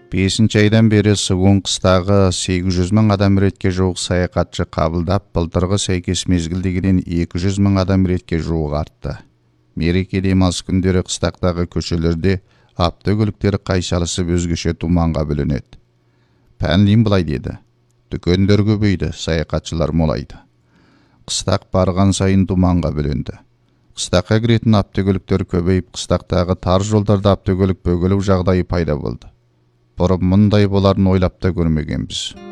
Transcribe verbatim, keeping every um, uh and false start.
бесінші айдан бері Сыгун қыстағы сегіз жүз мың адам ретке жуық саяхатшы қабылдап, былтырғы сәйкес мезгілдегіден екі жүз мың адам ретке жуық артты. Мереке демалыс күндері қыстақтағы көшелерде автокөліктер қайшалысып өзгеше тұманға бөлінеді. Пәнлин былай деді: дүкендер көбейді, саяхатшылар молайды. Қыстақ барған сайын тұманға бөленді. Қыстаққа кіретін автокөліктер көбейіп, қыстақтағы тар жолдарда автокөлік бөгелу жағдайы пайда болды. Бұрын мұндай боларын ойлап та көрмегенбіз.